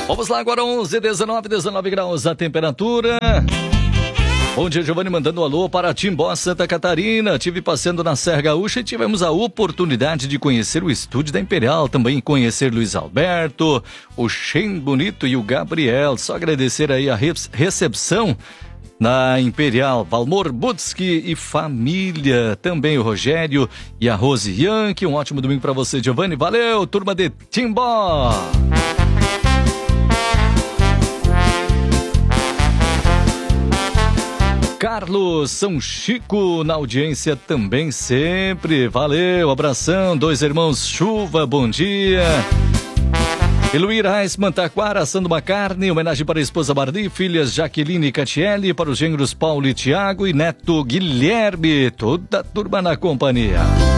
Vamos lá agora, 19 graus a temperatura. Bom dia, Giovanni, mandando um alô para Timbó, Santa Catarina. Estive passeando na Serra Gaúcha e tivemos a oportunidade de conhecer o estúdio da Imperial, também conhecer Luiz Alberto, o Shen Bonito e o Gabriel. Só agradecer aí a recepção na Imperial, Valmor Butski e família, também o Rogério e a Rose Yankee. Um ótimo domingo para você, Giovanni. Valeu, turma de Timbó! Carlos São Chico na audiência também sempre. Valeu, abração. Dois irmãos Chuva, bom dia. Eluir Reisman, Taquara, assando uma carne. Homenagem para a esposa Bardi, filhas Jaqueline e Catiele, para os gêneros Paulo e Tiago e neto Guilherme. Toda a turma na companhia.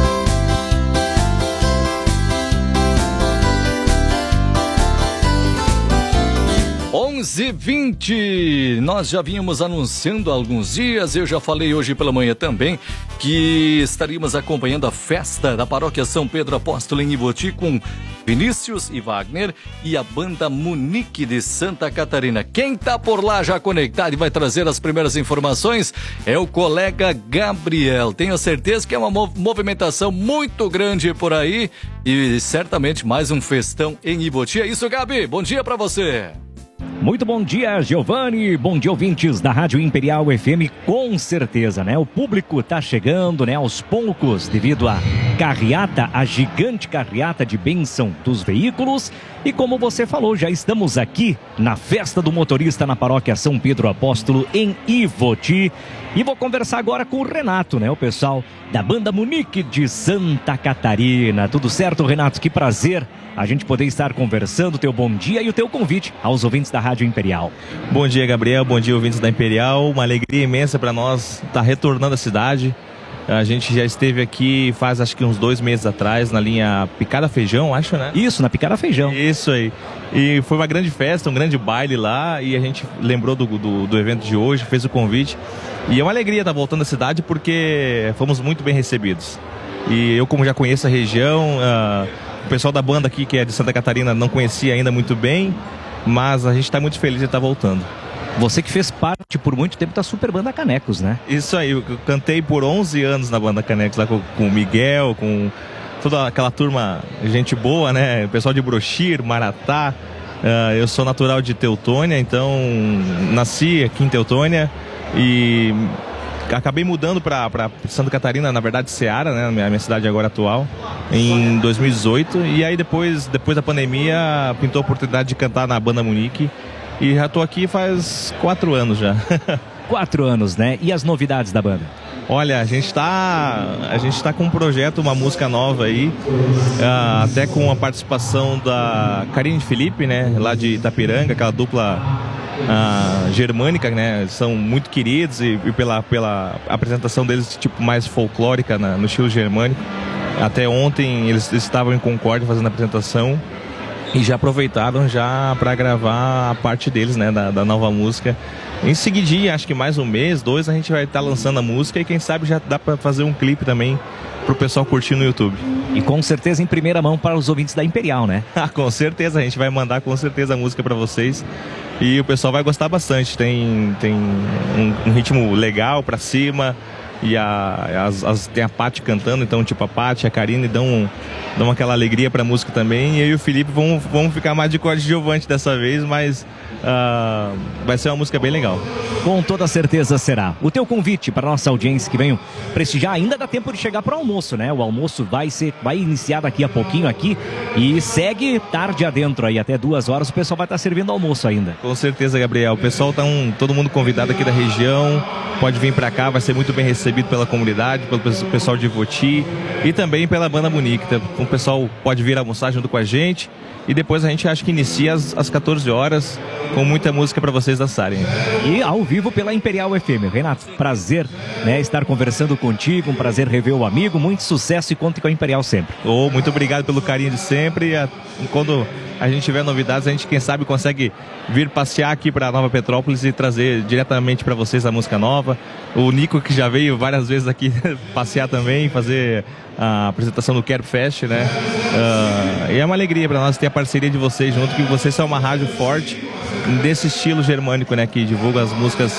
11h20, nós já vínhamos anunciando há alguns dias, eu já falei hoje pela manhã também, que estaríamos acompanhando a festa da Paróquia São Pedro Apóstolo em Ivoti com Vinícius e Wagner e a banda Munique de Santa Catarina. Quem tá por lá já conectado e vai trazer as primeiras informações é o colega Gabriel. Tenho certeza que é uma movimentação muito grande por aí e certamente mais um festão em Ivoti. É isso, Gabi? Bom dia pra você. Muito bom dia, Giovanni. Bom dia, ouvintes da Rádio Imperial FM. Com certeza, né? O público tá chegando, né? Aos poucos, devido à carreata, a gigante carreata de bênção dos veículos. E como você falou, já estamos aqui na Festa do Motorista na Paróquia São Pedro Apóstolo em Ivoti. E vou conversar agora com o Renato, né? O pessoal da banda Munique de Santa Catarina. Tudo certo, Renato? Que prazer a gente poder estar conversando, teu bom dia e o teu convite aos ouvintes da Rádio Imperial. Bom dia, Gabriel, bom dia, ouvintes da Imperial. Uma alegria imensa para nós estar retornando à cidade. A gente já esteve aqui faz acho que uns 2 meses atrás na linha Picada Feijão, acho, né? Isso, na Picada Feijão. Isso aí. E foi uma grande festa, um grande baile lá e a gente lembrou do evento de hoje, fez o convite. E é uma alegria estar voltando à cidade porque fomos muito bem recebidos. E eu, como já conheço a região, o pessoal da banda aqui, que é de Santa Catarina, não conhecia ainda muito bem, mas a gente está muito feliz de estar voltando. Você que fez parte por muito tempo da Super Banda Canecos, né? Isso aí, eu cantei por 11 anos na Banda Canecos, lá com o Miguel, com toda aquela turma, gente boa, né? O pessoal de Brochir, Maratá. Eu sou natural de Teutônia, então nasci aqui em Teutônia e acabei mudando para Santa Catarina, na verdade Ceará, né, minha cidade agora atual, em 2018. E aí depois da pandemia pintou a oportunidade de cantar na banda Munique e já estou aqui faz 4 anos já. 4 anos, né? E as novidades da banda? Olha, a gente tá com um projeto, uma música nova aí, até com a participação da Karine Felipe, né, lá de Itapiranga, aquela dupla germânica, né? São muito queridos e pela apresentação deles tipo mais folclórica no estilo germânico. Até ontem eles estavam em Concórdia fazendo a apresentação e já aproveitaram já para gravar a parte deles, né? Da nova música. Em seguidinha, acho que mais 1 mês, 2, a gente vai estar lançando a música e quem sabe já dá para fazer um clipe também pro pessoal curtir no YouTube. E com certeza em primeira mão para os ouvintes da Imperial, né? Com certeza, a gente vai mandar com certeza a música para vocês e o pessoal vai gostar bastante. Tem um ritmo legal para cima e tem a Paty cantando, então tipo a Paty, a Karine dão aquela alegria para a música também. E eu e o Felipe vamos ficar mais de coadjuvante dessa vez, mas vai ser uma música bem legal. Com toda certeza será. O teu convite para a nossa audiência que venham prestigiar, ainda dá tempo de chegar para o almoço, né? O almoço vai iniciar daqui a pouquinho aqui e segue tarde adentro aí, até 2 horas o pessoal vai estar servindo almoço ainda. Com certeza, Gabriel. O pessoal todo mundo convidado aqui da região, pode vir para cá, vai ser muito bem recebido pela comunidade, pelo pessoal de Ivoti e também pela banda Munique. O pessoal pode vir almoçar junto com a gente. E depois a gente acha que inicia às 14 horas com muita música para vocês dançarem. E ao vivo pela Imperial FM. Renato, prazer, né, estar conversando contigo, um prazer rever o amigo, muito sucesso e conte com a Imperial sempre. Muito obrigado pelo carinho de sempre. Quando a gente tiver novidades, a gente quem sabe consegue vir passear aqui para Nova Petrópolis e trazer diretamente para vocês a música nova. O Nico que já veio veio várias vezes aqui passear também, fazer a apresentação do Quero Fest, né? E é uma alegria para nós ter a parceria de vocês junto, que vocês são uma rádio forte desse estilo germânico, né? Que divulga as músicas